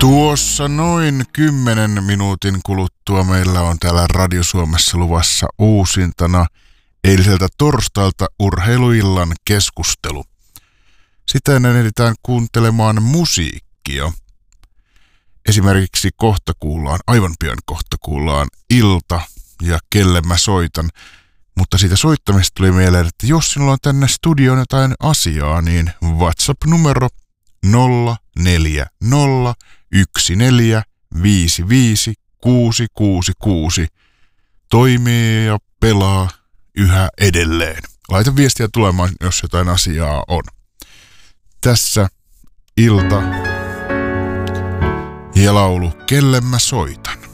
Tuossa noin 10 minuutin kuluttua meillä on täällä Radio Suomessa luvassa uusintana eiliseltä torstailta urheiluillan keskustelu. Sitä ennen ehditään kuuntelemaan musiikkia. Esimerkiksi aivan pian kohta kuullaan Ilta ja Kelle mä soitan. Mutta siitä soittamista tuli mieleen, että jos sinulla on tänne studioon jotain asiaa, niin WhatsApp-numero 0401455666 toimii ja pelaa yhä edelleen. Laita viestiä tulemaan, jos jotain asiaa on. Tässä Ilta ja laulu Kelle mä soitan.